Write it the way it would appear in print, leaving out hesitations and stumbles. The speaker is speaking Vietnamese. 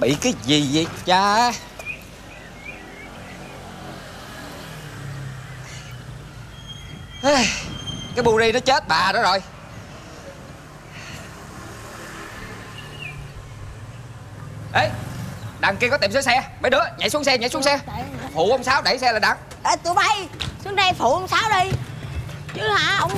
bị cái gì vậy cha? Cái Buri nó chết bà đó rồi. Ê, đằng kia có tiệm sửa xe. Mấy đứa nhảy xuống xe, nhảy xuống xe. Phụ ông Sáu đẩy xe là đặng. Tụi bay xuống đây phụ ông Sáu đi. Chứ hả, ông